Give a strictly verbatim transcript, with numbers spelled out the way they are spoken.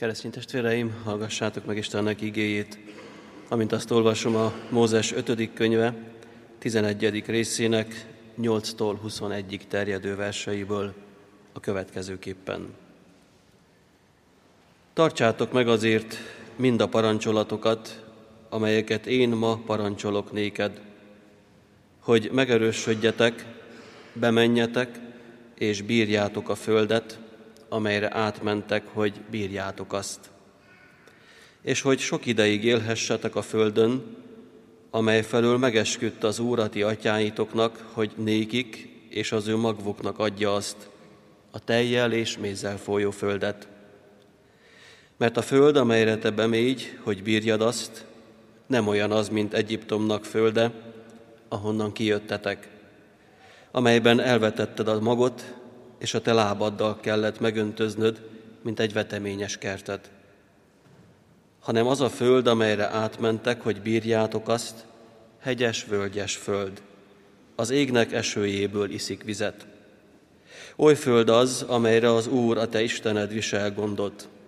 Keresztény testvéreim, hallgassátok meg Istennek igéjét, amint azt olvasom a Mózes ötödik könyve, tizenegyedik részének nyolctól huszonegyig terjedő verseiből a következőképpen. Tartsátok meg azért mind a parancsolatokat, amelyeket én ma parancsolok néked, hogy megerősödjetek, bemenjetek és bírjátok a földet, amelyre átmentek, hogy bírjátok azt. És hogy sok ideig élhessetek a földön, amely felől megesküdt az Úr a ti atyáitoknak, hogy nékik és az ő magvuknak adja azt, a tejjel és mézzel folyó földet. Mert a föld, amelyre te bemégy, hogy bírjad azt, nem olyan az, mint Egyiptomnak földe, ahonnan kijöttetek, amelyben elvetetted a magot, és a te lábaddal kellett megöntöznöd, mint egy veteményes kertet. Hanem az a föld, amelyre átmentek, hogy bírjátok azt, hegyes, völgyes föld. Az égnek esőjéből iszik vizet. Oly föld az, amelyre az Úr, a te Istened visel gondot.